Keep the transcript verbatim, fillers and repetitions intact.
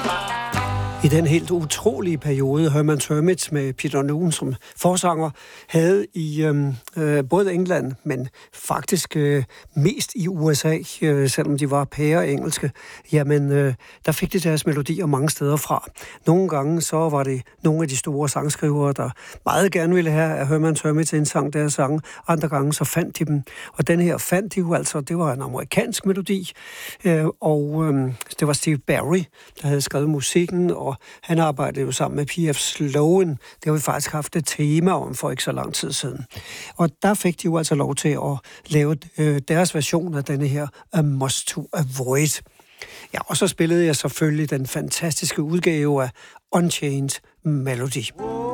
I den helt utrolige periode, Herman's Hermits med Peter Noone som forsanger, havde i øhm, øh, både England, men faktisk øh, mest i U S A, øh, selvom de var pære engelske, jamen øh, der fik de deres melodier mange steder fra. Nogle gange så var det nogle af de store sangskrivere, der meget gerne ville have, at Herman's Hermits indsang deres sange. Andre gange så fandt de dem. Og den her fandt de jo altså, det var en amerikansk melodi, øh, og øh, det var Steve Barry, der havde skrevet musikken, og han arbejdede jo sammen med P F Sloan. Det har vi faktisk haft et tema om for ikke så lang tid siden. Og der fik de jo altså lov til at lave øh, deres version af denne her A Must to Avoid. Ja, og så spillede jeg selvfølgelig den fantastiske udgave af Unchained Melody.